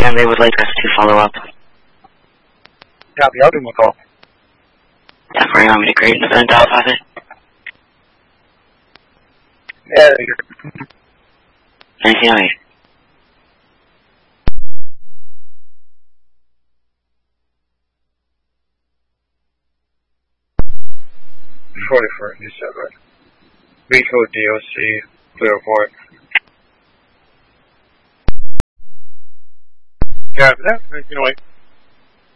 time they would like us to follow up. Copy, I'll give them a call. Yeah, where you want me to create an event off of it? Yeah, 1908. $44, you said, right? B code DOC, clear report. Copy that, 1908.